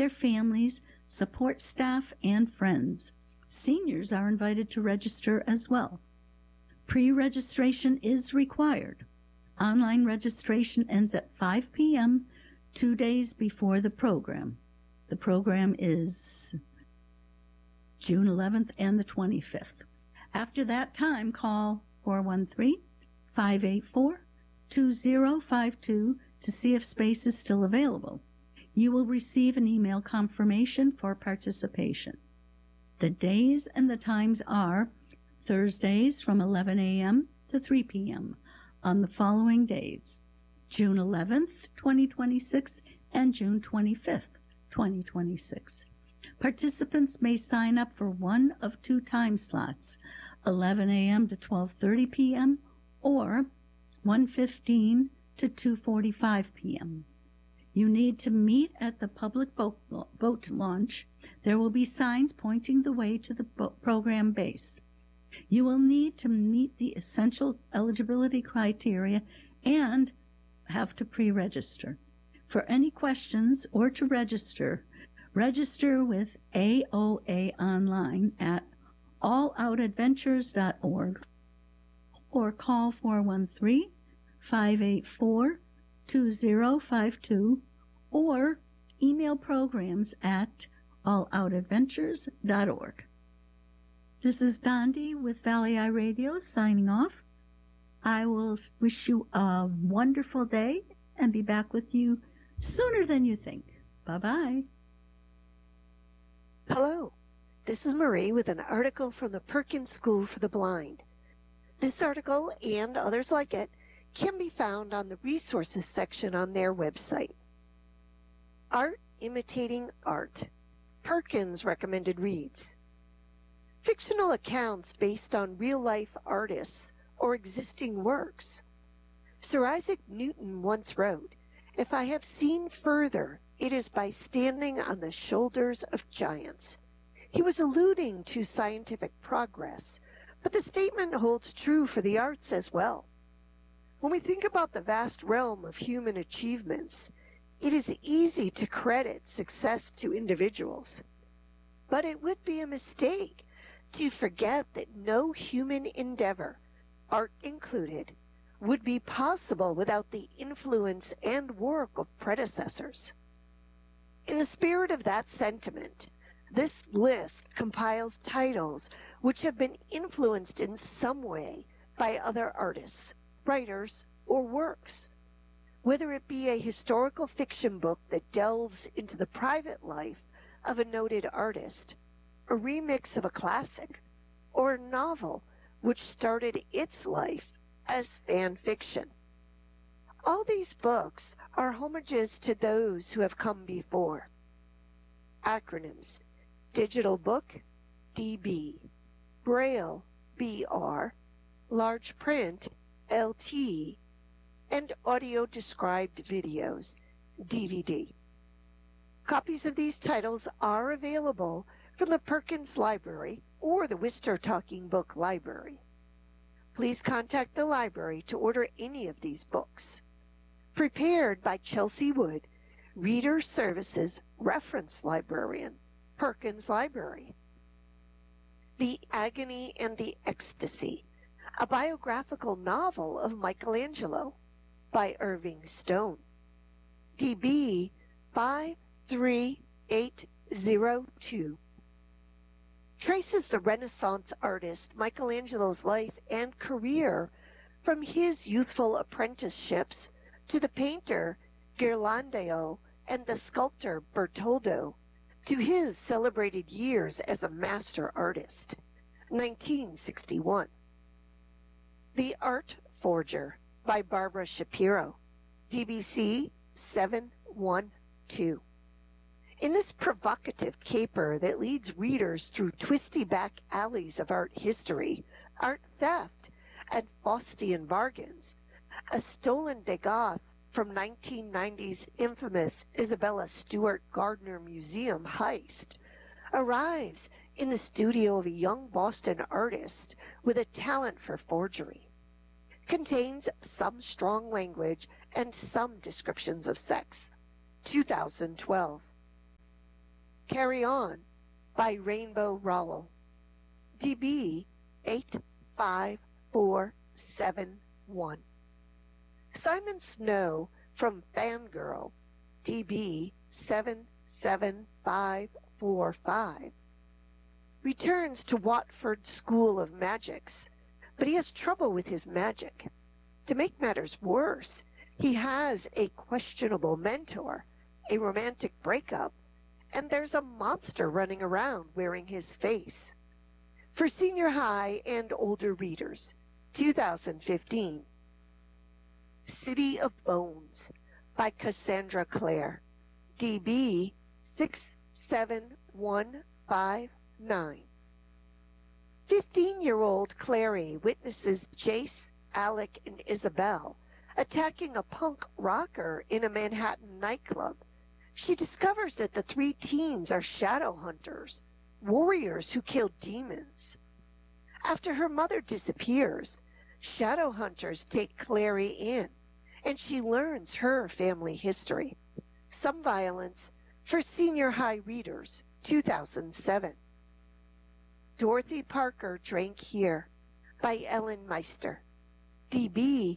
their families, support staff, and friends. Seniors are invited to register as well. Pre-registration is required. Online registration ends at 5 p.m. 2 days before the program. The program is June 11th and the 25th. After that time, call 413-584-2052 to see if space is still available. You will receive an email confirmation for participation. The days and the times are Thursdays from 11 a.m. to 3 p.m. on the following days, June 11th, 2026 and June 25th, 2026. Participants may sign up for one of two time slots, 11 a.m. to 12:30 p.m. or 1:15 to 2:45 p.m. You need to meet at the public boat launch. There will be signs pointing the way to the program base. You will need to meet the essential eligibility criteria and have to pre-register. For any questions or to register with AOA online at alloutadventures.org or call 413-584-2052 or email programs at alloutadventures.org. This is Dondi with Valley Eye Radio signing off. I will wish you a wonderful day and be back with you sooner than you think. Bye-bye. Hello, this is Marie with an article from the Perkins School for the Blind. This article and others like it can be found on the resources section on their website. Art Imitating Art. Perkins recommended reads. Fictional accounts based on real-life artists or existing works. Sir Isaac Newton once wrote, "If I have seen further, it is by standing on the shoulders of giants." He was alluding to scientific progress, but the statement holds true for the arts as well. When we think about the vast realm of human achievements, it is easy to credit success to individuals. But it would be a mistake to forget that no human endeavor, art included, would be possible without the influence and work of predecessors. In the spirit of that sentiment, this list compiles titles which have been influenced in some way by other artists, writers, or works. Whether it be a historical fiction book that delves into the private life of a noted artist, a remix of a classic, or a novel which started its life as fan fiction. All these books are homages to those who have come before. Acronyms: Digital Book, DB, Braille, BR, Large Print, LT, and Audio Described Videos, DVD. Copies of these titles are available from the Perkins Library or the Worcester Talking Book Library. Please contact the library to order any of these books. Prepared by Chelsea Wood, Reader Services Reference Librarian, Perkins Library. The Agony and the Ecstasy, a biographical novel of Michelangelo by Irving Stone. DB 53802. Traces the Renaissance artist Michelangelo's life and career from his youthful apprenticeships to the painter Ghirlandaio and the sculptor Bertoldo, to his celebrated years as a master artist. 1961. The Art Forger by Barbara Shapiro. DBC 712. In this provocative caper that leads readers through twisty back alleys of art history, art theft, and Faustian bargains, a stolen Degas from 1990's infamous Isabella Stewart Gardner Museum heist arrives in the studio of a young Boston artist with a talent for forgery. Contains some strong language and some descriptions of sex. 2012. Carry On by Rainbow Rowell. DB 85471. Simon Snow from Fangirl, DB 77545, returns to Watford School of Magics, but he has trouble with his magic. To make matters worse, he has a questionable mentor, a romantic breakup, and there's a monster running around wearing his face. For senior high and older readers, 2015. City of Bones by Cassandra Clare, DB 67159. 15-year-old Clary witnesses Jace, Alec, and Isabel attacking a punk rocker in a Manhattan nightclub. She discovers that the three teens are shadow hunters, warriors who kill demons. After her mother disappears, shadow hunters take Clary in, and she learns her family history. Some violence for senior high readers, 2007. Dorothy Parker Drank Here by Ellen Meister, DB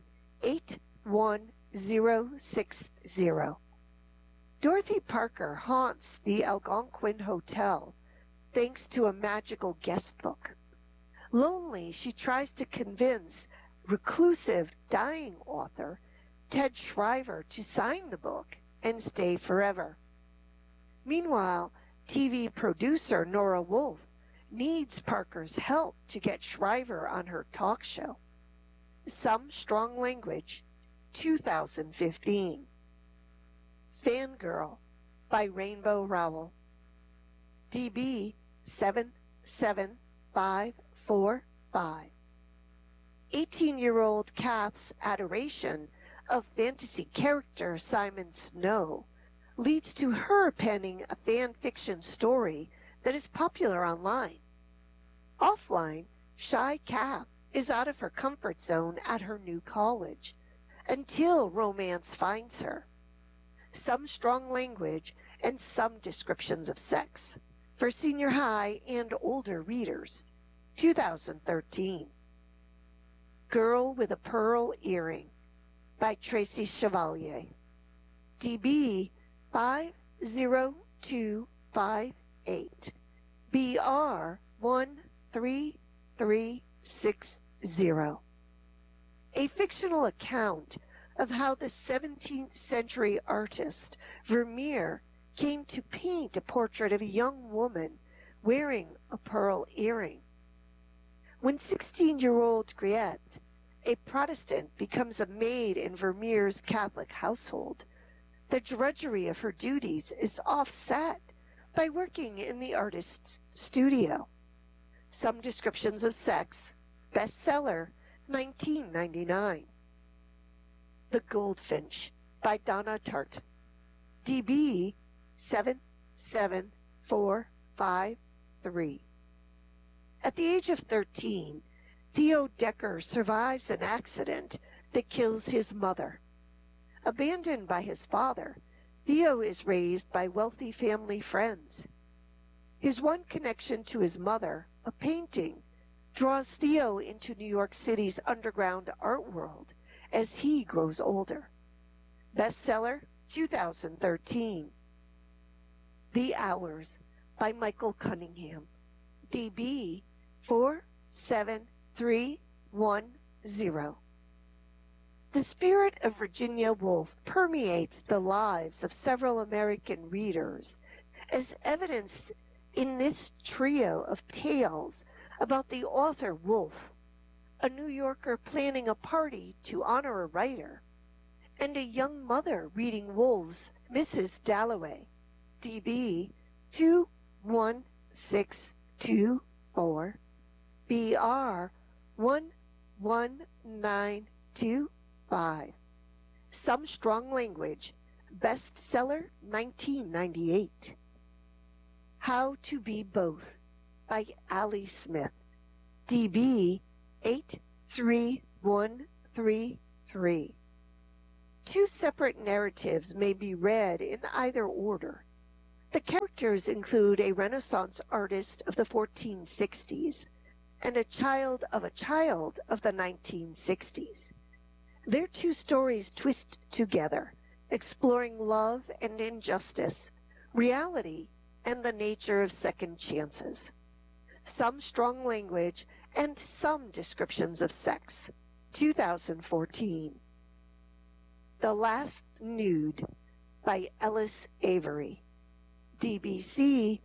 81060. Dorothy Parker haunts the Algonquin Hotel thanks to a magical guest book. Lonely, she tries to convince reclusive, dying author Ted Shriver to sign the book and stay forever. Meanwhile, TV producer Nora Wolf needs Parker's help to get Shriver on her talk show. Some Strong Language, 2015. Fangirl by Rainbow Rowell, DB 77545. 18-year-old Kath's adoration of fantasy character Simon Snow leads to her penning a fan fiction story that is popular online. Offline, shy Kath is out of her comfort zone at her new college until romance finds her. Some strong language and some descriptions of sex for senior high and older readers, 2013. Girl with a Pearl Earring by Tracy Chevalier, DB 50258, BR 13360. A fictional account of how the 17th century artist Vermeer came to paint a portrait of a young woman wearing a pearl earring. When 16-year-old Griette, a Protestant, becomes a maid in Vermeer's Catholic household, the drudgery of her duties is offset by working in the artist's studio. Some descriptions of sex, bestseller, 1999. The Goldfinch by Donna Tartt, DB 77453. At the age of 13, Theo Decker survives an accident that kills his mother. Abandoned by his father, Theo is raised by wealthy family friends. His one connection to his mother, a painting, draws Theo into New York City's underground art world as he grows older. Bestseller, 2013. The Hours by Michael Cunningham, DB 47310. The spirit of Virginia Woolf permeates the lives of several American readers, as evidenced in this trio of tales about the author Woolf, a New Yorker planning a party to honor a writer, and a young mother reading Woolf's Mrs. Dalloway, DB 21624, BR 11925. Some Strong Language, bestseller, 1998. How to Be Both by Ali Smith, DB 83133. Two separate narratives may be read in either order. The characters include a Renaissance artist of the 1460s and a child of the 1960s. Their two stories twist together, exploring love and injustice, reality, and the nature of second chances. Some strong language and some descriptions of sex. 2014. The Last Nude by Ellis Avery. DBC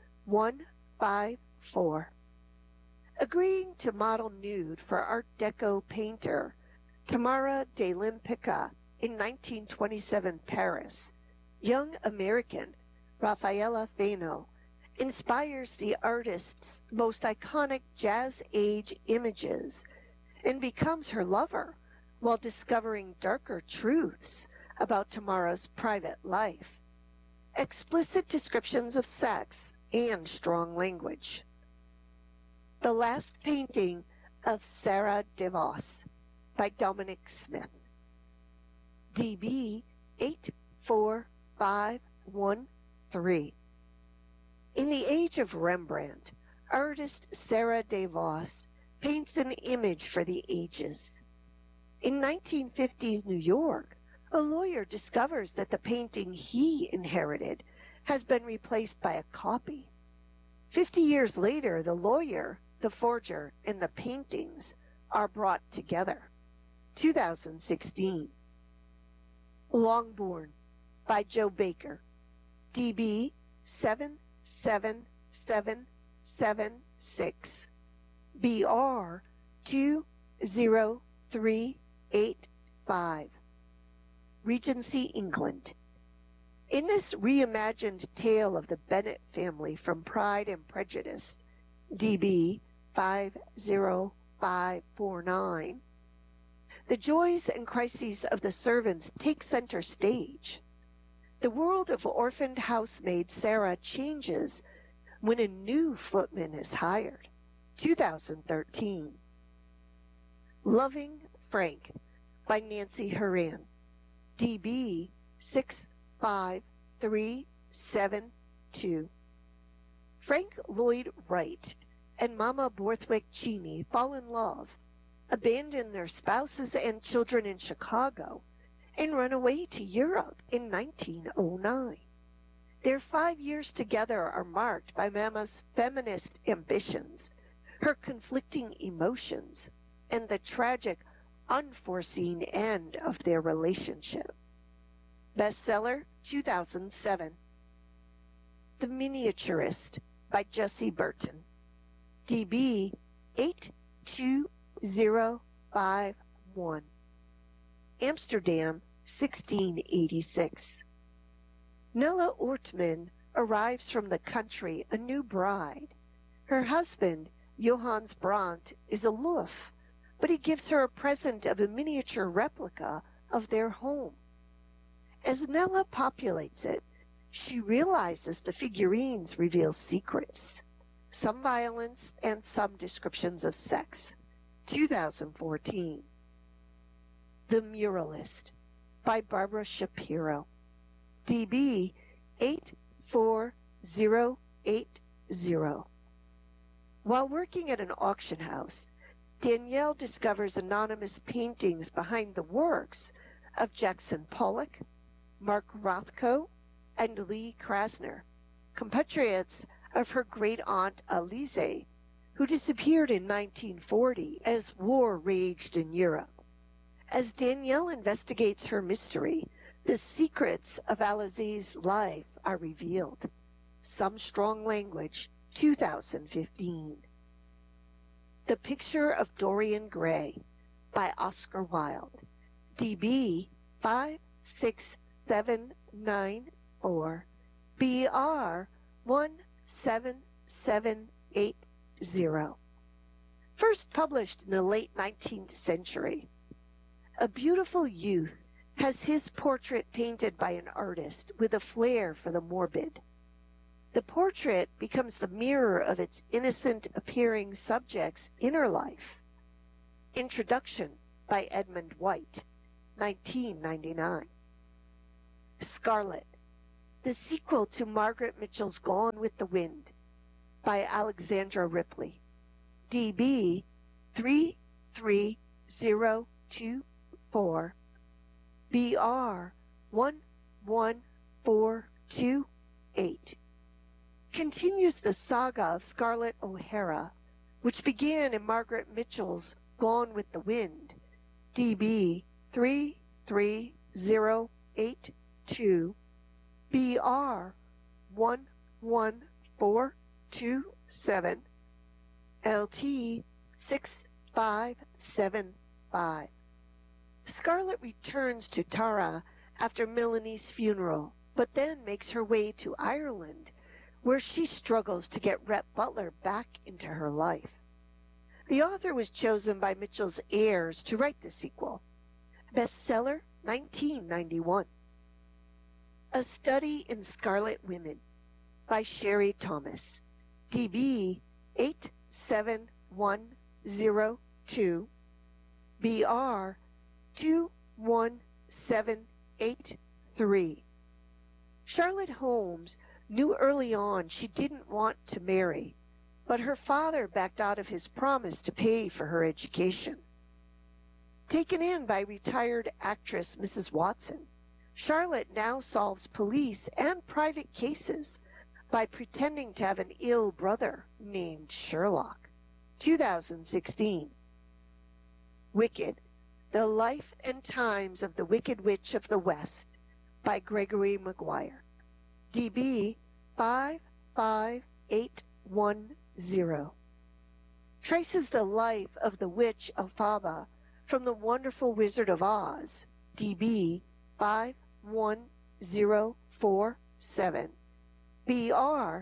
154. Agreeing to model nude for Art Deco painter Tamara de Lempicka in 1927 Paris, young American Rafaela Fano inspires the artist's most iconic jazz age images and becomes her lover while discovering darker truths about Tamara's private life. Explicit descriptions of sex and strong language. The Last Painting of Sarah DeVos by Dominic Smith. DB 84513. In the age of Rembrandt, artist Sarah DeVos paints an image for the ages. In 1950s New York, a lawyer discovers that the painting he inherited has been replaced by a copy. 50 years later, the lawyer, the forger, and the paintings are brought together. 2016. Longbourn by Joe Baker. DB 77776. BR 20385. Regency, England. In this reimagined tale of the Bennet family from Pride and Prejudice, DB 50549, the joys and crises of the servants take center stage. The world of orphaned housemaid Sarah changes when a new footman is hired. 2013. Loving Frank by Nancy Horan. DB 65372. Frank Lloyd Wright and Mama Borthwick Cheney fall in love, abandon their spouses and children in Chicago, and run away to Europe in 1909. Their 5 years together are marked by Mama's feminist ambitions, her conflicting emotions, and the tragic, unforeseen end of their relationship. Bestseller, 2007. The Miniaturist by Jessie Burton. DB 82051. Amsterdam, 1686. Nella Ortman arrives from the country a new bride. Her husband, Johannes Brandt, is aloof, but he gives her a present of a miniature replica of their home. As Nella populates it, she realizes the figurines reveal secrets, some violence and some descriptions of sex. 2014. The Muralist by Barbara Shapiro. DB 84080. While working at an auction house, Danielle discovers anonymous paintings behind the works of Jackson Pollock, Mark Rothko, and Lee Krasner, compatriots of her great-aunt Alize, who disappeared in 1940 as war raged in Europe. As Danielle investigates her mystery, the secrets of Alize's life are revealed. Some strong language, 2015. The Picture of Dorian Gray by Oscar Wilde. DB 56794. BR 17780. First published in the late 19th century. A beautiful youth has his portrait painted by an artist with a flair for the morbid. The portrait becomes the mirror of its innocent-appearing subject's inner life. Introduction by Edmund White, 1999. Scarlet the sequel to Margaret Mitchell's Gone with the Wind by Alexandra Ripley, DB 33024, BR 11428, continues the saga of Scarlett O'Hara, which began in Margaret Mitchell's Gone with the Wind, DB 33082, BR 11427, LT 6575. Scarlett returns to Tara after Melanie's funeral, but then makes her way to Ireland, where she struggles to get Rhett Butler back into her life. The author was chosen by Mitchell's heirs to write the sequel. Bestseller, 1991. A Study in Scarlet Women by Sherry Thomas, DB 87102, BR 21783. Charlotte Holmes knew early on she didn't want to marry, but her father backed out of his promise to pay for her education. Taken in by retired actress Mrs. Watson, Charlotte now solves police and private cases by pretending to have an ill brother named Sherlock. 2016. Wicked, The Life and Times of the Wicked Witch of the West by Gregory Maguire, DB 55810. Traces the life of the witch Elphaba from The Wonderful Wizard of Oz, DB 51047, BR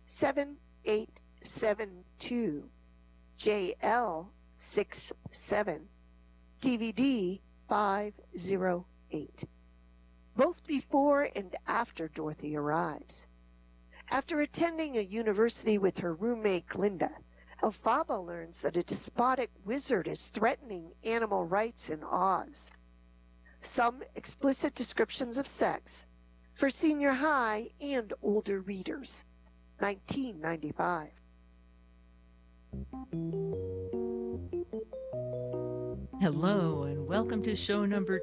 7872, JL 67, DVD 508. Both before and after Dorothy arrives. After attending a university with her roommate Glinda, Elphaba learns that a despotic wizard is threatening animal rights in Oz. Some explicit descriptions of sex for senior high and older readers. 1995. Hello, and welcome to show number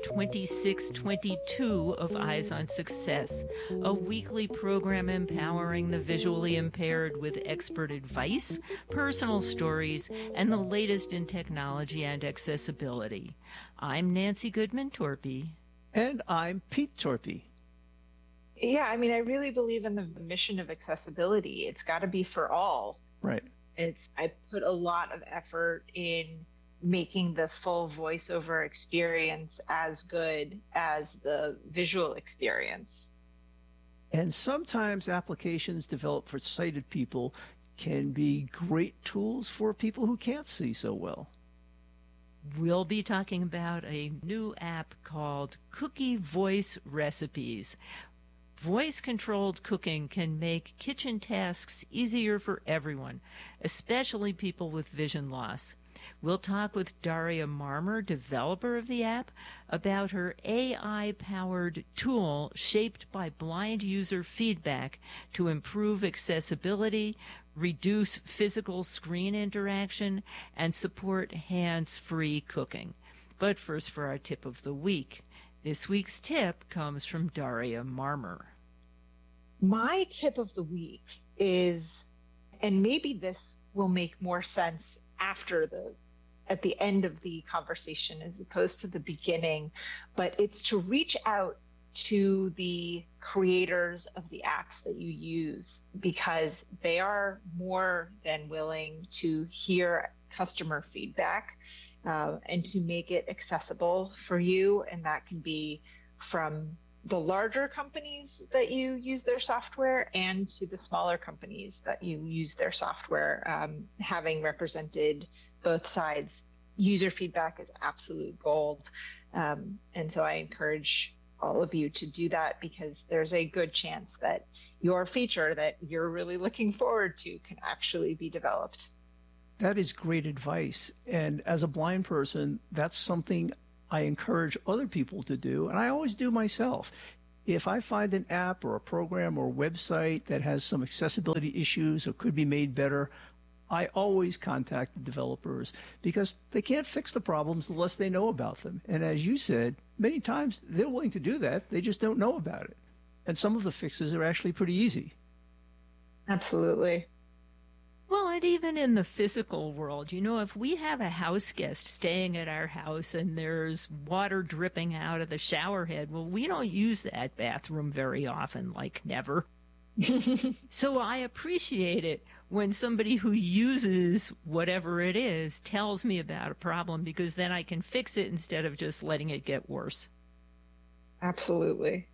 2622 of Eyes on Success, a weekly program empowering the visually impaired with expert advice, personal stories, and the latest in technology and accessibility. I'm Nancy Goodman-Torpy. And I'm Pete Torpy. Yeah, I mean, I really believe in the mission of accessibility. It's got to be for all. Right. I put a lot of effort in making the full voiceover experience as good as the visual experience. And sometimes applications developed for sighted people can be great tools for people who can't see so well. We'll be talking about a new app called Cookie Voice Recipes. Voice-controlled cooking can make kitchen tasks easier for everyone, especially people with vision loss. We'll talk with Daria Marmer, developer of the app, about her AI-powered tool shaped by blind user feedback to improve accessibility, reduce physical screen interaction, and support hands-free cooking. But first, for our tip of the week. This week's tip comes from Daria Marmer. My tip of the week is, and maybe this will make more sense at the end of the conversation as opposed to the beginning, but it's to reach out to the creators of the apps that you use, because they are more than willing to hear customer feedback and to make it accessible for you. And that can be from the larger companies that you use their software and to the smaller companies that you use their software. Having represented both sides, user feedback is absolute gold. And so I encourage all of you to do that, because there's a good chance that your feature that you're really looking forward to can actually be developed. That is great advice. And as a blind person, that's something I encourage other people to do, and I always do myself. If I find an app or a program or website that has some accessibility issues or could be made better, I always contact the developers because they can't fix the problems unless they know about them. And as you said, many times they're willing to do that. They just don't know about it. And some of the fixes are actually pretty easy. Absolutely. Well, and even in the physical world, if we have a house guest staying at our house and there's water dripping out of the shower head, well, we don't use that bathroom very often, like never. So I appreciate it when somebody who uses whatever it is tells me about a problem, because then I can fix it instead of just letting it get worse. Absolutely.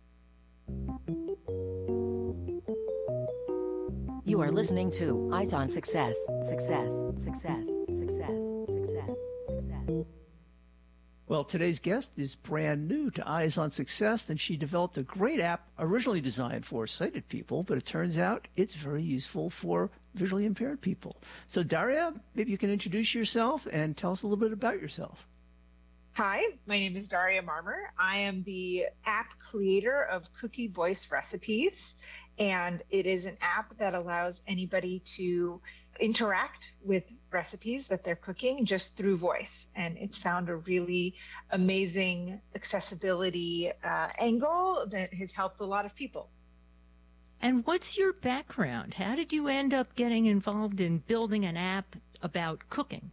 You are listening to Eyes on Success. Success, success, success, success, success. Well, today's guest is brand new to Eyes on Success, and she developed a great app originally designed for sighted people, but it turns out it's very useful for visually impaired people. So, Daria, maybe you can introduce yourself and tell us a little bit about yourself. Hi, my name is Daria Marmer. I am the app creator of Cookie Voice Recipes, and it is an app that allows anybody to interact with recipes that they're cooking just through voice. And it's found a really amazing accessibility angle that has helped a lot of people. And what's your background? How did you end up getting involved in building an app about cooking?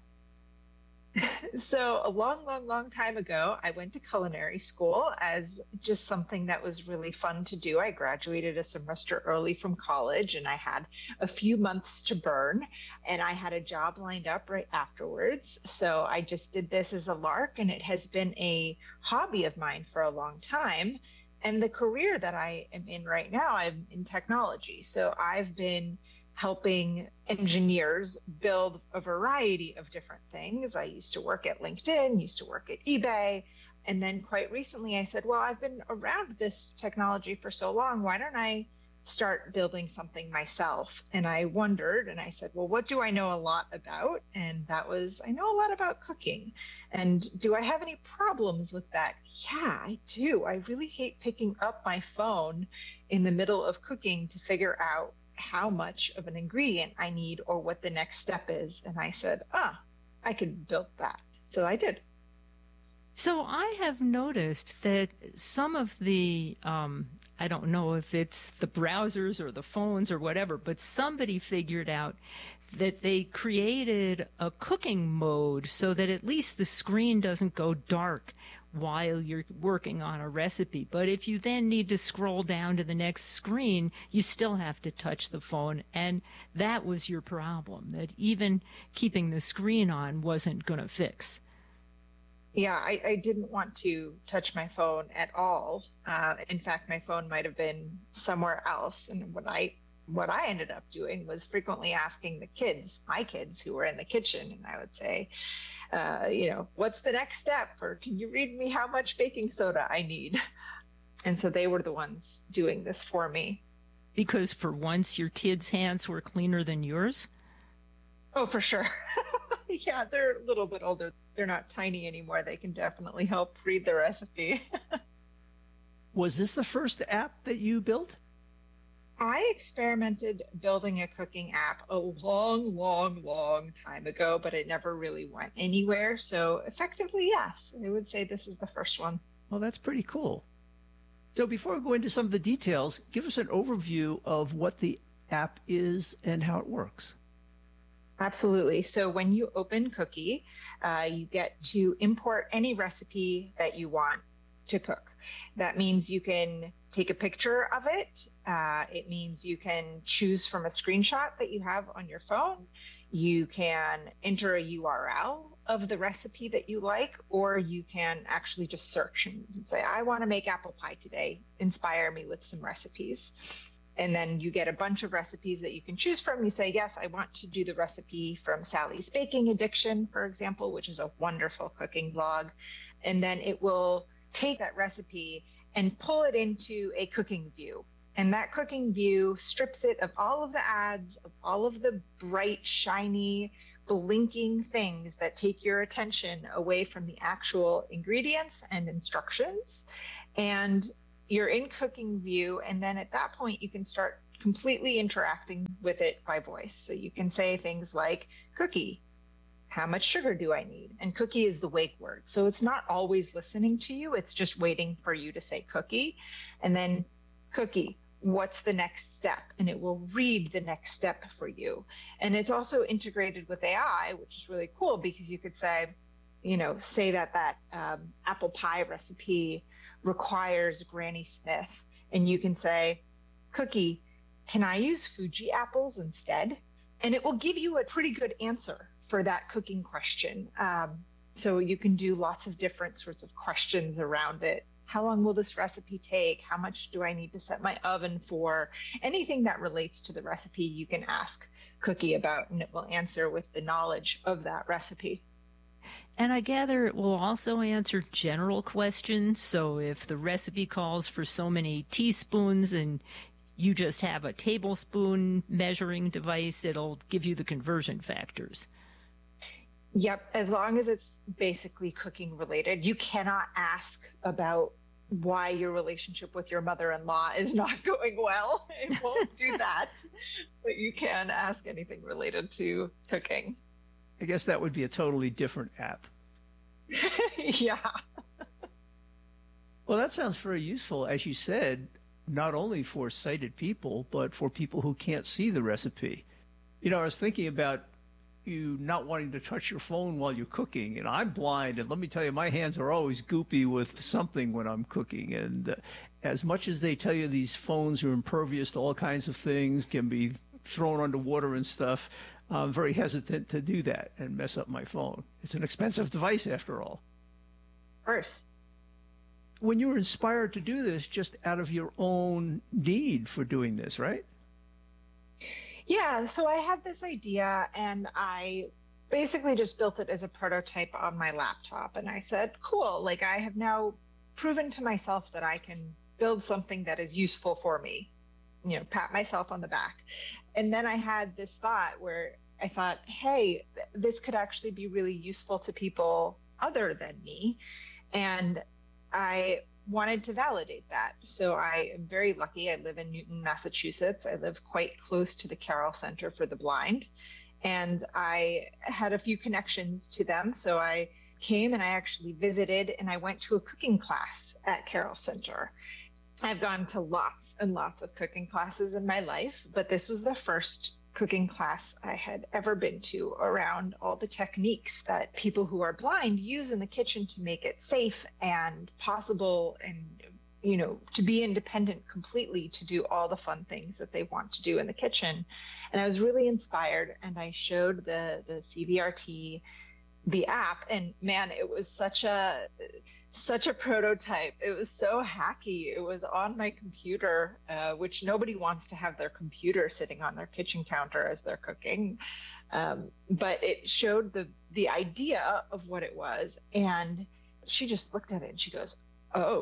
So a long time ago, I went to culinary school as just something that was really fun to do. I graduated a semester early from college, and I had a few months to burn, and I had a job lined up right afterwards. So I just did this as a lark, and it has been a hobby of mine for a long time. And the career that I am in right now, I'm in technology. So I've been helping engineers build a variety of different things. I used to work at LinkedIn, used to work at eBay. And then quite recently I said, well, I've been around this technology for so long. Why don't I start building something myself? And I wondered, and I said, well, what do I know a lot about? And that was, I know a lot about cooking. And do I have any problems with that? Yeah, I do. I really hate picking up my phone in the middle of cooking to figure out how much of an ingredient I need or what the next step is. And I said, I could build that. So I did. So I have noticed that some of the, I don't know if it's the browsers or the phones or whatever, but somebody figured out that they created a cooking mode so that at least the screen doesn't go dark while you're working on a recipe. But if you then need to scroll down to the next screen, you still have to touch the phone. And that was your problem, that even keeping the screen on wasn't going to fix. Yeah, I didn't want to touch my phone at all. In fact, my phone might have been somewhere else. And what I ended up doing was frequently asking my kids who were in the kitchen, and I would say, what's the next step? Or can you read me how much baking soda I need? And so they were the ones doing this for me. Because for once your kids' hands were cleaner than yours? Oh, for sure. Yeah, they're a little bit older. They're not tiny anymore. They can definitely help read the recipe. Was this the first app that you built? I experimented building a cooking app a long time ago, but it never really went anywhere. So effectively, yes, I would say this is the first one. Well, that's pretty cool. So before we go into some of the details, give us an overview of what the app is and how it works. Absolutely. So when you open Cookie, you get to import any recipe that you want to cook. That means you can take a picture of it. It means you can choose from a screenshot that you have on your phone. You can enter a URL of the recipe that you like, or you can actually just search and say, I want to make apple pie today. Inspire me with some recipes. And then you get a bunch of recipes that you can choose from. You say, yes, I want to do the recipe from Sally's Baking Addiction, for example, which is a wonderful cooking blog. And then it will take that recipe and pull it into a cooking view. And that cooking view strips it of all of the ads, of all of the bright, shiny, blinking things that take your attention away from the actual ingredients and instructions. And you're in cooking view, and then at that point you can start completely interacting with it by voice. So you can say things like, cookie, how much sugar do I need? And cookie is the wake word. So it's not always listening to you. It's just waiting for you to say cookie. And then cookie, what's the next step? And it will read the next step for you. And it's also integrated with AI, which is really cool because you could say, say that apple pie recipe requires Granny Smith. And you can say, cookie, can I use Fuji apples instead? And it will give you a pretty good answer for that cooking question. So you can do lots of different sorts of questions around it. How long will this recipe take? How much do I need to set my oven for? Anything that relates to the recipe, you can ask Cookie about, and it will answer with the knowledge of that recipe. And I gather it will also answer general questions. So if the recipe calls for so many teaspoons and you just have a tablespoon measuring device, it'll give you the conversion factors. Yep, as long as it's basically cooking related. You cannot ask about why your relationship with your mother-in-law is not going well. It won't do that. But you can ask anything related to cooking. I guess that would be a totally different app. Yeah. Well, that sounds very useful, as you said, not only for sighted people, but for people who can't see the recipe. I was thinking about you not wanting to touch your phone while you're cooking, and I'm blind, and let me tell you, my hands are always goopy with something when I'm cooking. And as much as they tell you these phones are impervious to all kinds of things, can be thrown underwater and stuff, I'm very hesitant to do that and mess up my phone. It's an expensive device after all. Of course. When you were inspired to do this just out of your own need for doing this, right? Yeah, so I had this idea and I basically just built it as a prototype on my laptop. And I said, cool, like I have now proven to myself that I can build something that is useful for me, pat myself on the back. And then I had this thought where I thought, hey, this could actually be really useful to people other than me. And I wanted to validate that. So I am very lucky. I live in Newton, Massachusetts. I live quite close to the Carroll Center for the Blind. And I had a few connections to them. So I came and I actually visited and I went to a cooking class at Carroll Center. I've gone to lots and lots of cooking classes in my life, but this was the first cooking class I had ever been to around all the techniques that people who are blind use in the kitchen to make it safe and possible and, to be independent completely to do all the fun things that they want to do in the kitchen. And I was really inspired and I showed the CVRT the app, and man, it was such a prototype. It was so hacky. It was on my computer, which nobody wants to have their computer sitting on their kitchen counter as they're cooking. But it showed the idea of what it was. And she just looked at it and she goes, oh.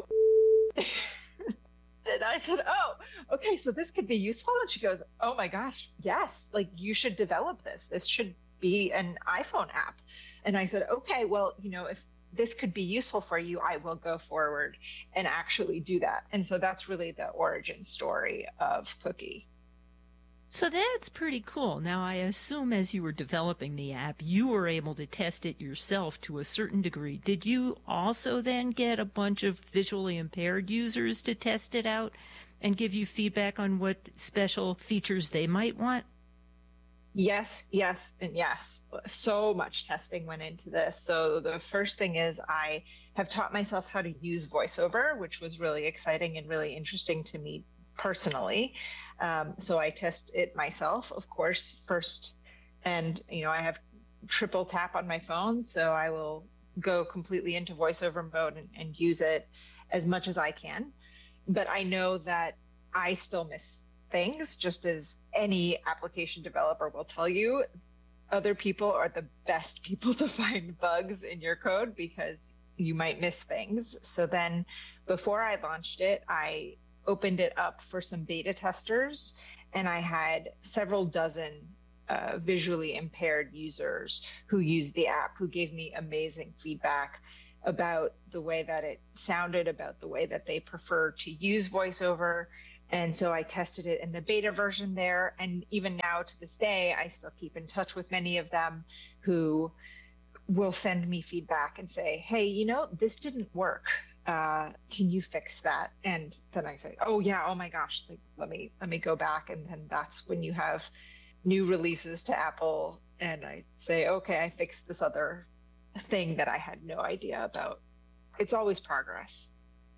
And I said, oh, okay, so this could be useful. And she goes, oh my gosh, yes, like you should develop this. This should be an iPhone app. And I said, okay, well, if this could be useful for you, I will go forward and actually do that. And so that's really the origin story of Cookie. So that's pretty cool. Now, I assume as you were developing the app, you were able to test it yourself to a certain degree. Did you also then get a bunch of visually impaired users to test it out and give you feedback on what special features they might want? Yes, and yes. So much testing went into this. So the first thing is I have taught myself how to use VoiceOver, which was really exciting and really interesting to me personally. So I test it myself, of course, first. And, I have triple tap on my phone, so I will go completely into VoiceOver mode and use it as much as I can. But I know that I still miss things, just as any application developer will tell you. Other people are the best people to find bugs in your code because you might miss things. So then before I launched it, I opened it up for some beta testers, and I had several dozen visually impaired users who used the app, who gave me amazing feedback. about the way that it sounded, about the way that they prefer to use voiceover. And so I tested it in the beta version there. And even now to this day, I still keep in touch with many of them who will send me feedback and say, hey, this didn't work. Can you fix that? And then I say, oh yeah, oh my gosh, let me go back. And then that's when you have new releases to Apple. And I say, okay, I fixed this other thing that I had no idea about. It's always progress.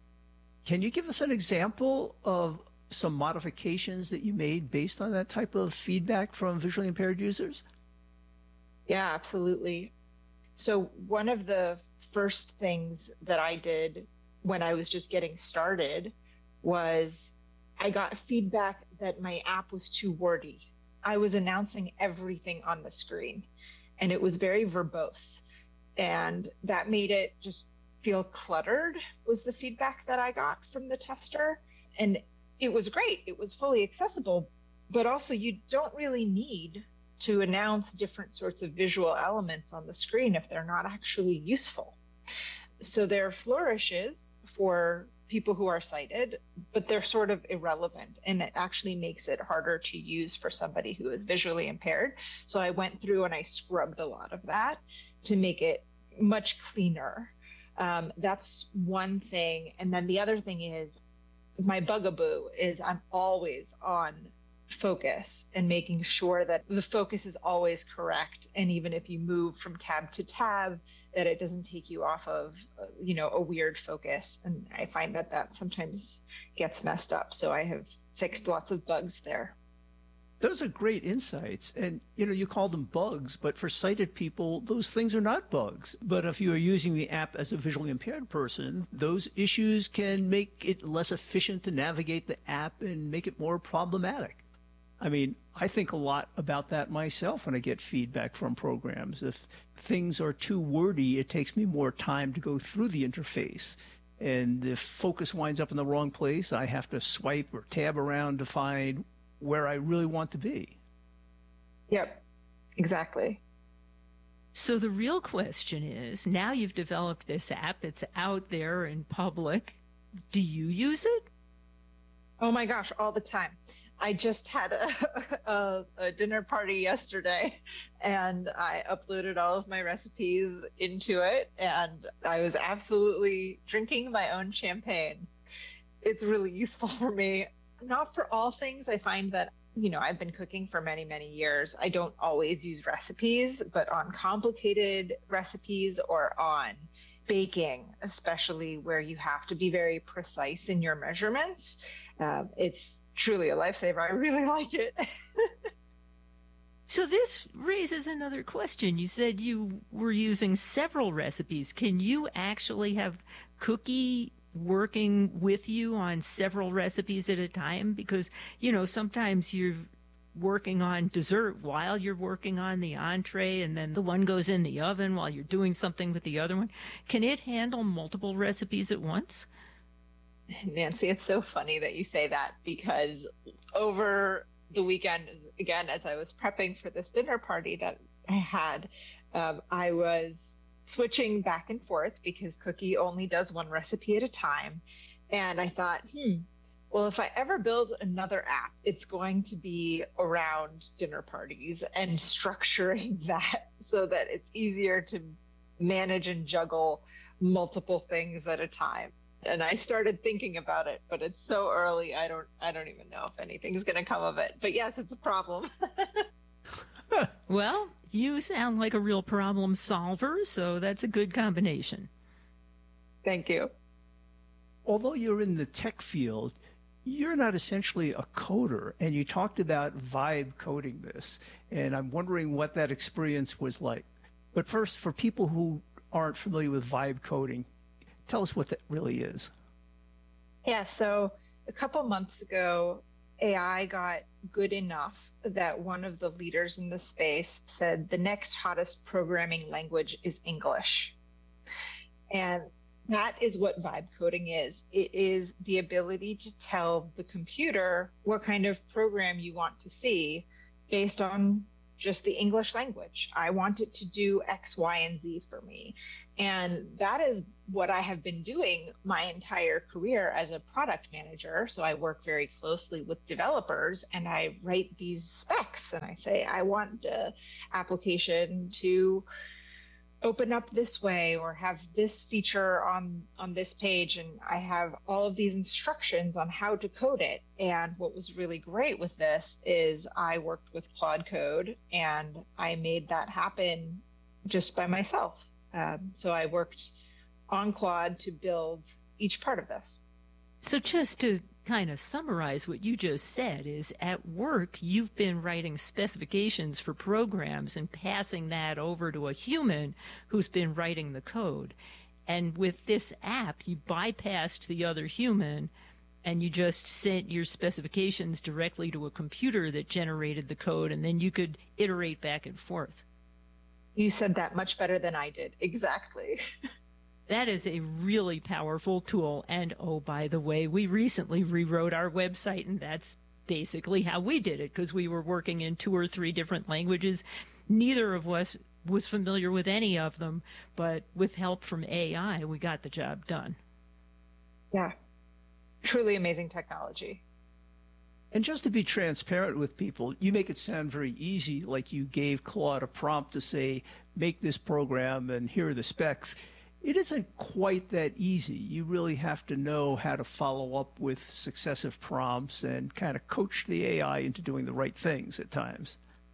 Can you give us an example of some modifications that you made based on that type of feedback from visually impaired users? Yeah, absolutely. So one of the first things that I did when I was just getting started was I got feedback that my app was too wordy. I was announcing everything on the screen, and it was very verbose. And that made it just feel cluttered, was the feedback that I got from the tester. And it was great. It was fully accessible, but also you don't really need to announce different sorts of visual elements on the screen if they're not actually useful. So there are flourishes for people who are sighted, but they're sort of irrelevant, and it actually makes it harder to use for somebody who is visually impaired. So I went through and I scrubbed a lot of that to make it much cleaner. That's one thing. And then the other thing is, my bugaboo is I'm always on focus and making sure that the focus is always correct. And even if you move from tab to tab, that it doesn't take you off of, a weird focus. And I find that sometimes gets messed up. So I have fixed lots of bugs there. Those are great insights. And, you call them bugs, but for sighted people, those things are not bugs. But if you are using the app as a visually impaired person, those issues can make it less efficient to navigate the app and make it more problematic. I mean, I think a lot about that myself when I get feedback from programs. If things are too wordy, it takes me more time to go through the interface. And if focus winds up in the wrong place, I have to swipe or tab around to find where I really want to be. Yep, exactly. So the real question is, now you've developed this app, it's out there in public. Do you use it? Oh my gosh, all the time. I just had a dinner party yesterday, and I uploaded all of my recipes into it, and I was absolutely drinking my own champagne. It's really useful for me. Not for all things. I find that, I've been cooking for many, many years. I don't always use recipes, but on complicated recipes or on baking, especially where you have to be very precise in your measurements, it's truly a lifesaver. I really like it. So this raises another question. You said you were using several recipes. Can you actually have Cookie working with you on several recipes at a time? Because, sometimes you're working on dessert while you're working on the entree, and then the one goes in the oven while you're doing something with the other one. Can it handle multiple recipes at once? Nancy, it's so funny that you say that, because over the weekend, again, as I was prepping for this dinner party that I had, I was switching back and forth because Cookie only does one recipe at a time. And I thought, well, if I ever build another app, it's going to be around dinner parties and structuring that so that it's easier to manage and juggle multiple things at a time. And I started thinking about it, but it's so early. I don't even know if anything's going to come of it. But yes, it's a problem. Well, you sound like a real problem solver, so that's a good combination. Thank you. Although you're in the tech field, you're not essentially a coder, and you talked about vibe coding this, and I'm wondering what that experience was like. But first, for people who aren't familiar with vibe coding, tell us what that really is. Yeah, so a couple months ago, AI got good enough that one of the leaders in the space said the next hottest programming language is English. And that is what vibe coding is. It is the ability to tell the computer what kind of program you want to see based on just the English language. I want it to do X, Y, and Z for me. And that is what I have been doing my entire career as a product manager. So I work very closely with developers and I write these specs and I say, I want the application to open up this way or have this feature on this page. And I have all of these instructions on how to code it. And what was really great with this is I worked with Claude Code and I made that happen just by myself. So I worked on Claude to build each part of this. So just to kind of summarize what you just said is at work, you've been writing specifications for programs and passing that over to a human who's been writing the code. And with this app, you bypassed the other human and you just sent your specifications directly to a computer that generated the code, and then you could iterate back and forth. You said that much better than I did. Exactly. That is a really powerful tool. And oh, by the way, we recently rewrote our website, and that's basically how we did it, because we were working in 2 or 3 different languages. Neither of us was familiar with any of them, but with help from AI, we got the job done. Yeah. Truly amazing technology. And just to be transparent with people, you make it sound very easy, like you gave Claude a prompt to say, make this program and here are the specs. It isn't quite that easy. You really have to know how to follow up with successive prompts and kind of coach the AI into doing the right things at times.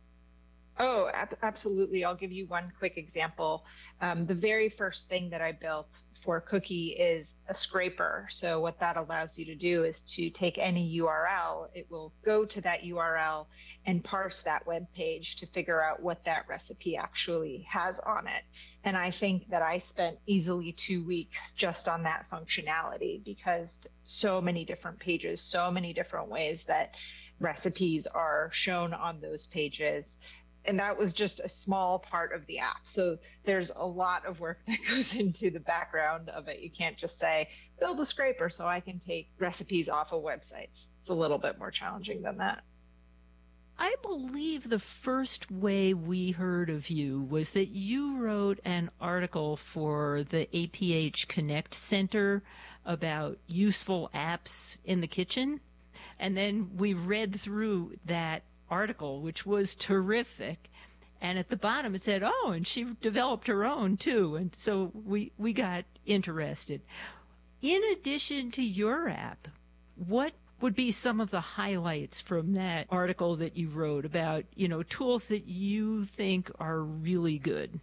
Oh, absolutely. I'll give you one quick example. The very first thing that I built for Cookie is a scraper. So what that allows you to do is to take any URL, it will go to that URL and parse that web page to figure out what that recipe actually has on it. And I think that I spent easily 2 weeks just on that functionality, because so many different pages, so many different ways that recipes are shown on those pages. And that was just a small part of the app. So there's a lot of work that goes into the background of it. You can't just say, build a scraper so I can take recipes off of websites. It's a little bit more challenging than that. I believe the first way we heard of you was that you wrote an article for the APH Connect Center about useful apps in the kitchen. And then we read through that article, which was terrific. And at the bottom it said, oh, and she developed her own too. And so we got interested. In addition to your app, what would be some of the highlights from that article that you wrote about, tools that you think are really good?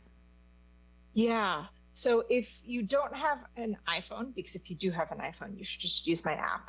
Yeah. So if you don't have an iPhone, because if you do have an iPhone, you should just use my app.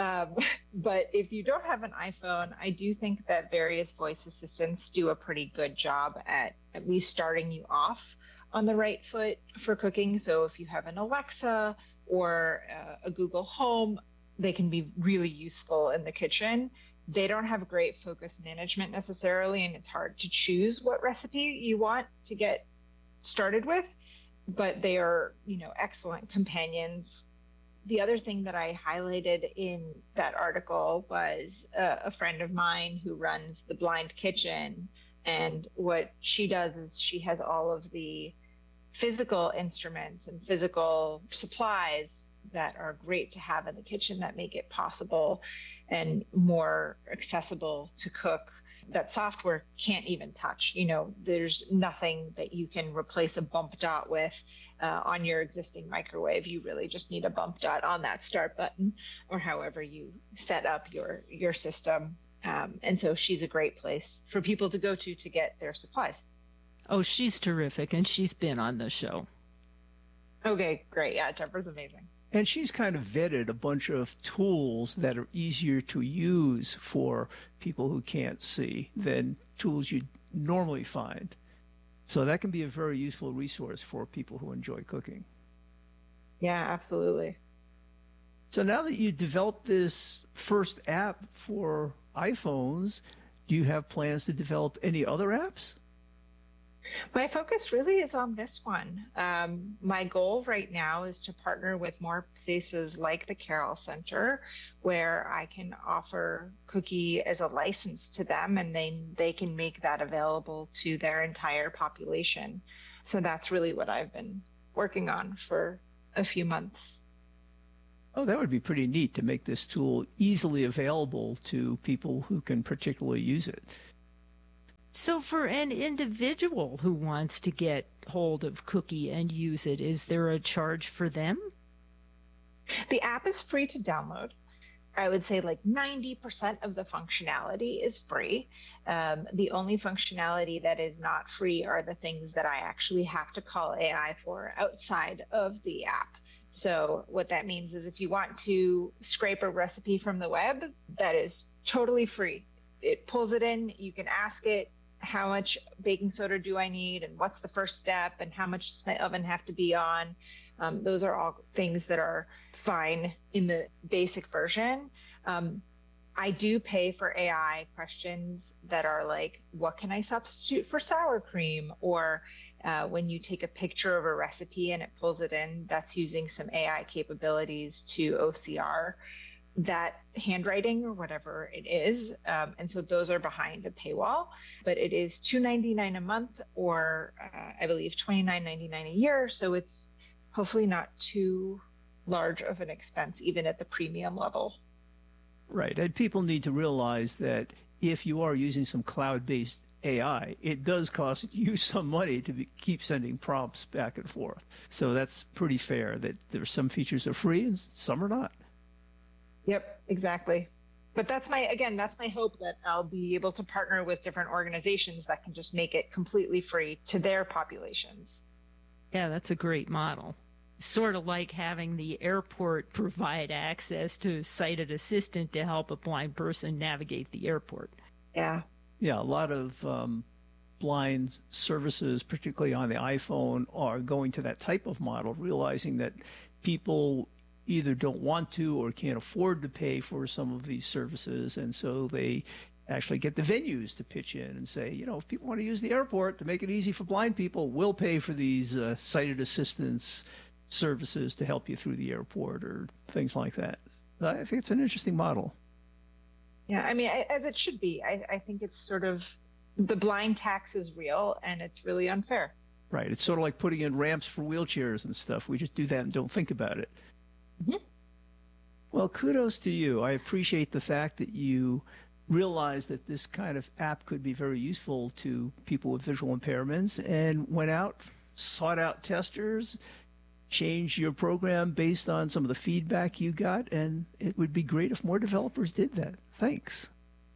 But if you don't have an iPhone, I do think that various voice assistants do a pretty good job at least starting you off on the right foot for cooking. So if you have an Alexa or a Google Home, they can be really useful in the kitchen. They don't have great focus management necessarily, and it's hard to choose what recipe you want to get started with. But they are, excellent companions. The other thing that I highlighted in that article was a friend of mine who runs the Blind Kitchen. And what she does is she has all of the physical instruments and physical supplies that are great to have in the kitchen that make it possible and more accessible to cook that software can't even touch. There's nothing that you can replace a bump dot with on your existing microwave. You really just need a bump dot on that start button or however you set up your system. And so she's a great place for people to go to get their supplies. Oh, she's terrific, and she's been on the show. Okay, great. Yeah, Jennifer's amazing. And she's kind of vetted a bunch of tools that are easier to use for people who can't see than tools you'd normally find. So that can be a very useful resource for people who enjoy cooking. Yeah, absolutely. So now that you developed this first app for iPhones, do you have plans to develop any other apps? My focus really is on this one. My goal right now is to partner with more places like the Carroll Center, where I can offer Cookie as a license to them, and then they can make that available to their entire population. So that's really what I've been working on for a few months. Oh, that would be pretty neat to make this tool easily available to people who can particularly use it. So for an individual who wants to get hold of Cookie and use it, is there a charge for them? The app is free to download. I would say like 90% of the functionality is free. The only functionality that is not free are the things that I actually have to call AI for outside of the app. So what that means is if you want to scrape a recipe from the web, that is totally free. It pulls it in, you can ask it, how much baking soda do I need, and what's the first step, and how much does my oven have to be on? Those are all things that are fine in the basic version. I do pay for AI questions that are like, what can I substitute for sour cream? Or when you take a picture of a recipe and it pulls it in, that's using some AI capabilities to OCR that handwriting or whatever it is. And so those are behind a paywall, but it is $2.99 a month, or I believe $29.99 a year. So it's hopefully not too large of an expense, even at the premium level. Right. And people need to realize that if you are using some cloud-based AI, it does cost you some money to keep sending prompts back and forth. So that's pretty fair that there's some features are free and some are not. Yep, exactly. But that's my hope, that I'll be able to partner with different organizations that can just make it completely free to their populations. Yeah, that's a great model. Sort of like having the airport provide access to sighted assistant to help a blind person navigate the airport. Yeah. Yeah, a lot of blind services, particularly on the iPhone, are going to that type of model, realizing that people either don't want to or can't afford to pay for some of these services. And so they actually get the venues to pitch in and say, you know, if people want to use the airport to make it easy for blind people, we'll pay for these sighted assistance services to help you through the airport or things like that. I think it's an interesting model. Yeah, I mean, as it should be. I think it's sort of, the blind tax is real and it's really unfair. Right. It's sort of like putting in ramps for wheelchairs and stuff. We just do that and don't think about it. Mm-hmm. Well, kudos to you. I appreciate the fact that you realized that this kind of app could be very useful to people with visual impairments and went out, sought out testers, changed your program based on some of the feedback you got, and it would be great if more developers did that. Thanks.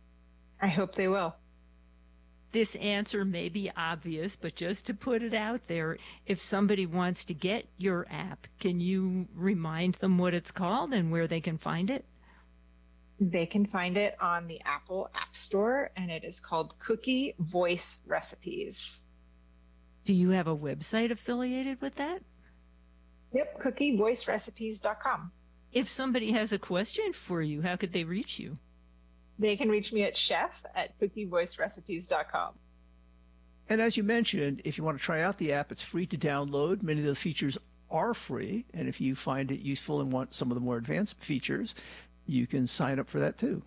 I hope they will. This answer may be obvious, but just to put it out there, if somebody wants to get your app, can you remind them what it's called and where they can find it? They can find it on the Apple App Store, and it is called Cookie Voice Recipes. Do you have a website affiliated with that? Yep, cookievoicerecipes.com. If somebody has a question for you, how could they reach you? They can reach me at chef@cookievoicerecipes.com. And as you mentioned, if you want to try out the app, it's free to download. Many of the features are free. And if you find it useful and want some of the more advanced features, you can sign up for that too.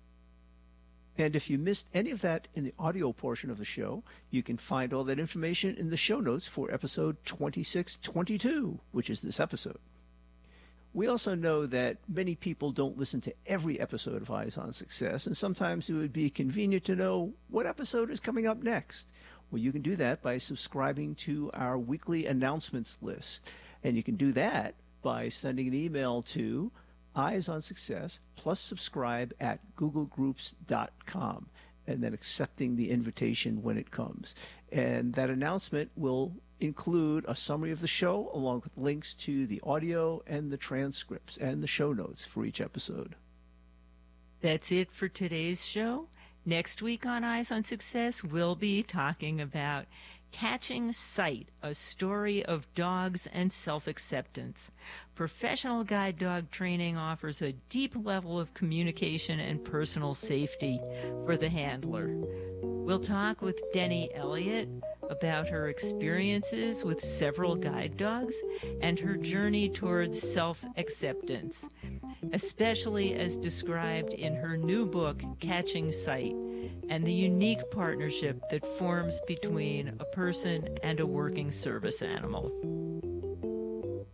And if you missed any of that in the audio portion of the show, you can find all that information in the show notes for episode 2622, which is this episode. We also know that many people don't listen to every episode of Eyes on Success, and sometimes it would be convenient to know what episode is coming up next. Well, you can do that by subscribing to our weekly announcements list. And you can do that by sending an email to Eyes on Success plus subscribe at googlegroups.com, and then accepting the invitation when it comes. And that announcement will include a summary of the show along with links to the audio and the transcripts and the show notes for each episode. That's it for today's show. Next week on Eyes on Success, we'll be talking about Catching Sight, a story of dogs and self-acceptance. Professional guide dog training offers a deep level of communication and personal safety for the handler. We'll talk with Denny Elliott about her experiences with several guide dogs and her journey towards self-acceptance, especially as described in her new book, Catching Sight, and the unique partnership that forms between a person and a working service animal.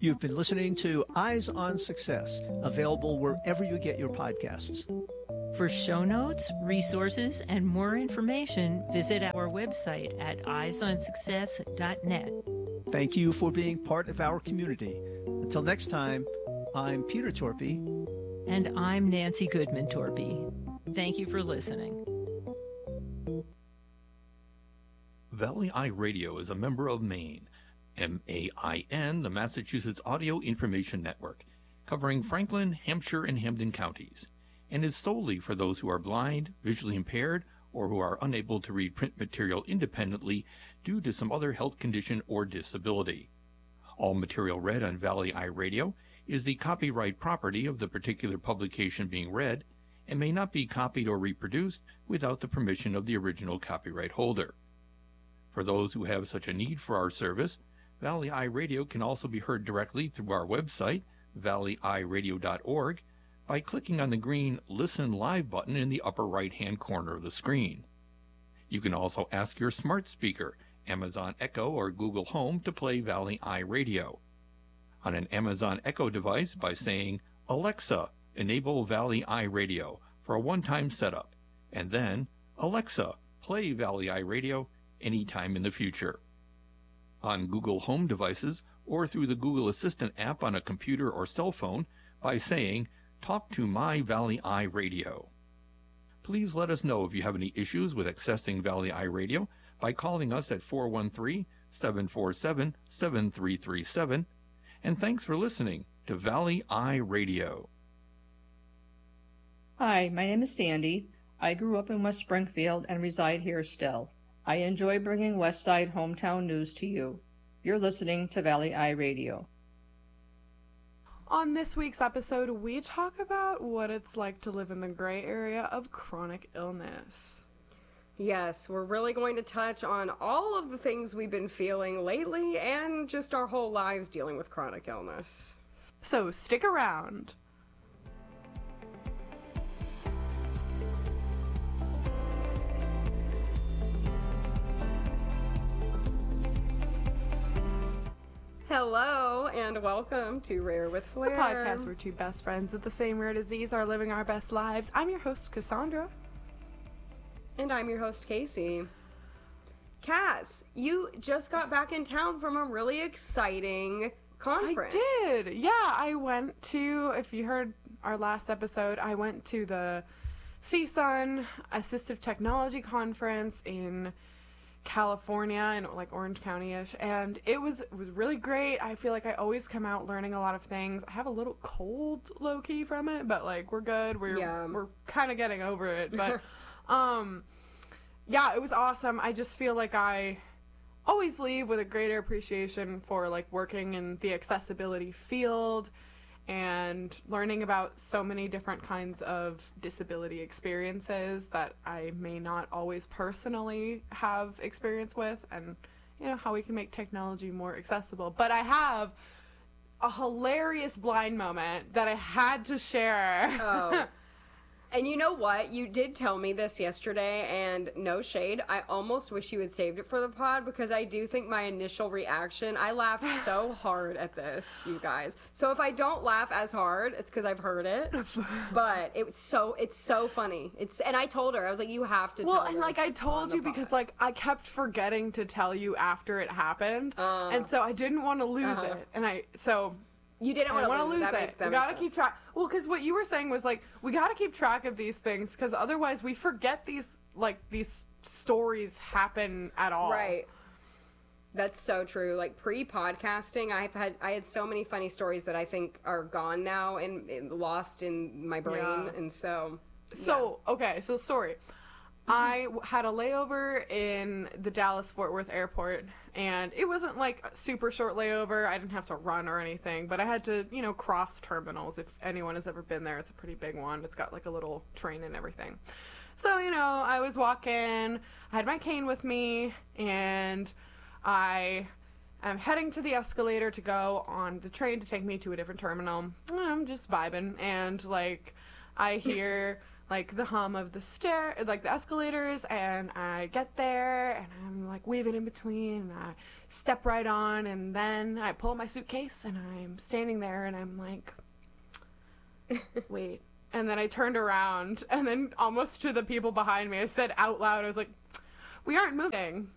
You've been listening to Eyes on Success, available wherever you get your podcasts. For show notes, resources, and more information, visit our website at eyesonsuccess.net. Thank you for being part of our community. Until next time, I'm Peter Torpy. And I'm Nancy Goodman Torpy. Thank you for listening. Valley Eye Radio is a member of MAIN, MAIN, the Massachusetts Audio Information Network, covering Franklin, Hampshire, and Hampden counties, and is solely for those who are blind, visually impaired, or who are unable to read print material independently due to some other health condition or disability. All material read on Valley Eye Radio is the copyright property of the particular publication being read and may not be copied or reproduced without the permission of the original copyright holder. For those who have such a need for our service, Valley Eye Radio can also be heard directly through our website, valleyeyeradio.org, by clicking on the green Listen Live button in the upper right-hand corner of the screen. You can also ask your smart speaker, Amazon Echo or Google Home, to play Valley Eye Radio. On an Amazon Echo device by saying, "Alexa, enable Valley Eye Radio" for a one-time setup, and then, "Alexa, play Valley Eye Radio" anytime in the future. On Google Home devices or through the Google Assistant app on a computer or cell phone by saying, "Talk to my Valley Eye Radio." Please let us know if you have any issues with accessing Valley Eye Radio by calling us at 413-747-7337. And thanks for listening to Valley Eye Radio. Hi, my name is Sandy. I grew up in West Springfield and reside here still. I enjoy bringing Westside hometown news to you. You're listening to Valley Eye Radio. On this week's episode, we talk about what it's like to live in the gray area of chronic illness. Yes, we're really going to touch on all of the things we've been feeling lately and just our whole lives dealing with chronic illness. So stick around. Hello, and welcome to Rare with Flair. The podcast where two best friends with the same rare disease are living our best lives. I'm your host, Cassandra. And I'm your host, Casey. Cass, you just got back in town from a really exciting conference. I did. Yeah, I went to, if you heard our last episode, I went to the CSUN Assistive Technology Conference in California, in like Orange County-ish, and it was really great. I feel like I always come out learning a lot of things. I have a little cold low-key from it, but like we're good. We're kind of getting over it, but yeah, it was awesome. I just feel like I always leave with a greater appreciation for like working in the accessibility field and learning about so many different kinds of disability experiences that I may not always personally have experience with, and you know how we can make technology more accessible. But I have a hilarious blind moment that I had to share. Oh. And you know what? You did tell me this yesterday, and no shade, I almost wish you had saved it for the pod, because I do think my initial reaction, I laughed so hard at this, you guys. So if I don't laugh as hard, it's because I've heard it. But it's so funny. And I told her, I was like, you have to tell Well, this and like I told you because like I kept forgetting to tell you after it happened, and so I didn't want to lose it, and you didn't want to lose it. We gotta keep track. Well, because what you were saying was like we gotta keep track of these things because otherwise we forget these stories happen at all. Right. That's so true. Like pre-podcasting, I had so many funny stories that I think are gone now and lost in my brain, Yeah. and so. Okay, so story. I had a layover in the Dallas-Fort Worth airport, and it wasn't like a super short layover. I didn't have to run or anything, but I had to, cross terminals. If anyone has ever been there, it's a pretty big one. It's got like a little train and everything. So, I was walking, I had my cane with me, and I am heading to the escalator to go on the train to take me to a different terminal. I'm just vibing, and like I hear like the hum of the the escalators, and I get there and I'm like weaving in between, and I step right on, and then I pull my suitcase and I'm standing there and I'm like, wait. And then I turned around, and then almost to the people behind me, I said out loud, I was like, we aren't moving.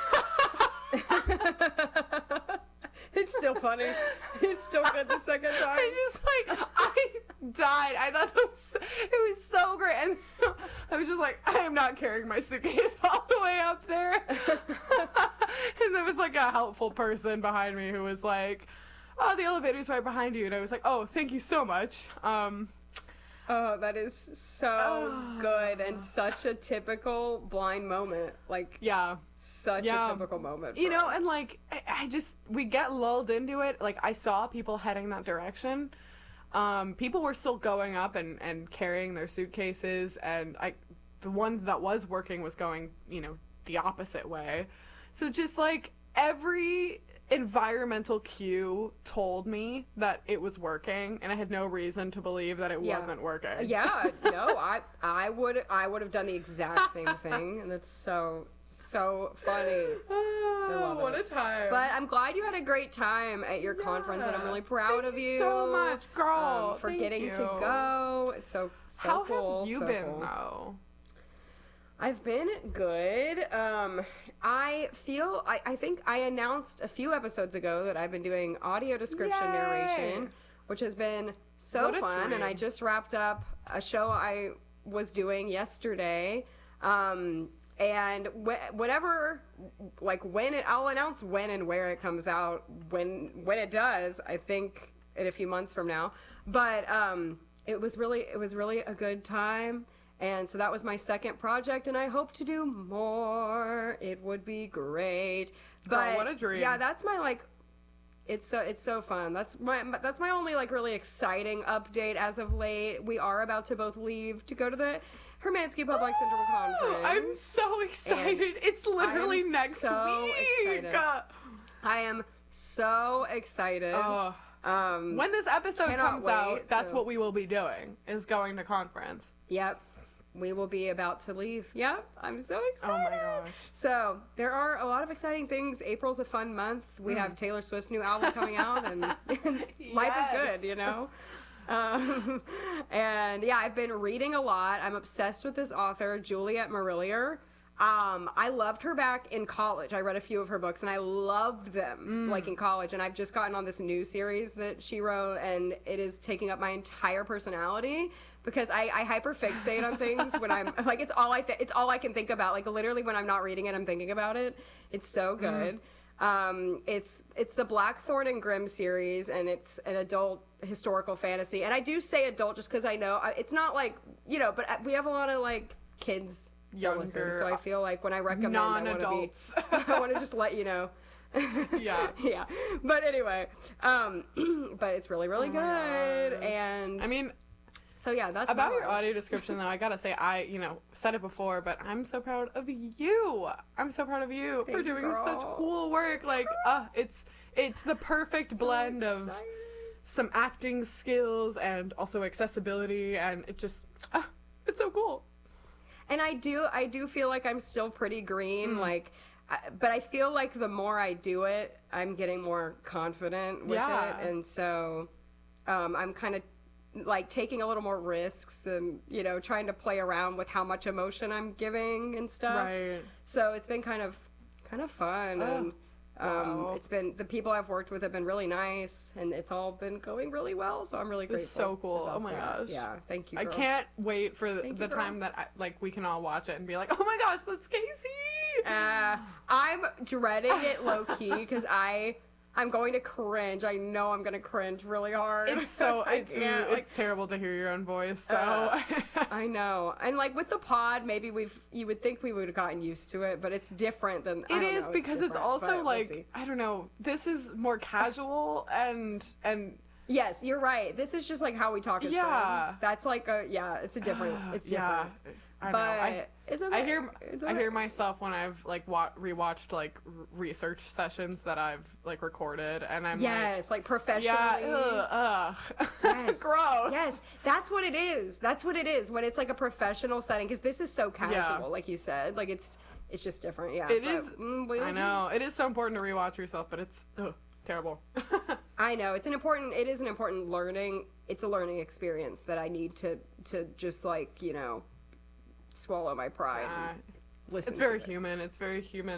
It's still funny. It's still good the second time. I died. I thought it was so great. And I was just like, I am not carrying my suitcase all the way up there. And there was like a helpful person behind me who was like, oh, the elevator's right behind you. And I was like, oh, thank you so much. Oh, that is so good, and such a typical blind moment. Like, such a typical moment. You know, and like, we get lulled into it. Like, I saw people heading that direction. People were still going up and carrying their suitcases, and the ones that was working was going, you know, the opposite way. So just like every environmental cue told me that it was working, and I had no reason to believe that it wasn't working. Yeah, no, I would have done the exact same thing, and it's so funny. I love what it. A time. But I'm glad you had a great time at your conference, and I'm really proud of you. So much, girl. For getting to go. It's so How cool. How have you been, though? I've been good. I think I announced a few episodes ago that I've been doing audio description narration, which has been so fun. And I just wrapped up a show I was doing yesterday. And I'll announce when and where it comes out when it does, I think in a few months from now. But it was really a good time. And so that was my second project, and I hope to do more. It would be great. But girl, what a dream. Yeah, that's my it's so fun. That's my only really exciting update as of late. We are about to both leave to go to the Hermansky Public Syndrome Conference. I'm so excited. It's literally next week. Excited. I am so excited. When this episode comes out, that's what we will be doing, is going to conference. Yep. We will be about to leave. Yep. I'm so excited. Oh my gosh. So there are a lot of exciting things. April's a fun month. We have Taylor Swift's new album coming out, and life is good, you know? And yeah, I've been reading a lot. I'm obsessed with this author, Juliet Marillier. I loved her back in college. I read a few of her books and I loved them in college, and I've just gotten on this new series that she wrote, and it is taking up my entire personality because I hyperfixate on things when I'm it's all I can think about. Literally when I'm not reading it, I'm thinking about it. It's so good. It's the Blackthorn and Grimm series, and it's an adult historical fantasy. And I do say adult just because I know it's not but we have a lot of kids younger, listen, so I feel like when I recommend non-adults, I want to just let you know. Yeah. But anyway, but it's really good, and I mean. So yeah, that's about your audio description, though. I gotta say, I said it before, but I'm so proud of you. I'm so proud of you for doing such cool work. It's the perfect blend of some acting skills and also accessibility, and it just it's so cool. And I do feel like I'm still pretty green, but I feel like the more I do it, I'm getting more confident with it, and so I'm kind of taking a little more risks and trying to play around with how much emotion I'm giving and stuff. Right. So it's been kind of fun, and it's been, the people I've worked with have been really nice, and it's all been going really well. So I'm really grateful. It's so cool. Oh my gosh. Yeah. Thank you, girl. I can't wait for the time that we can all watch it and be like, oh my gosh, that's Casey. I'm dreading it low key because I'm going to cringe. I know I'm going to cringe really hard. It's so it's terrible to hear your own voice. So I know. And with the pod, maybe you would think we would have gotten used to it, but it's different than it is because it's also we'll I don't know. This is more casual and yes, you're right. This is just how we talk as friends. That's it's a different. It's different. I know. But it's okay. I hear myself when I've like rewatched like research sessions that I've like recorded, and I'm like professionally. Yeah, yes, gross. Yes, that's what it is. That's what it is when it's like a professional setting, because this is so casual, like you said. Like it's just different. Yeah, it is. I know it is so important to rewatch yourself, but it's terrible. I know it is an important learning. It's a learning experience that I need to just like swallow my pride. And listen. It's very human. It's very human.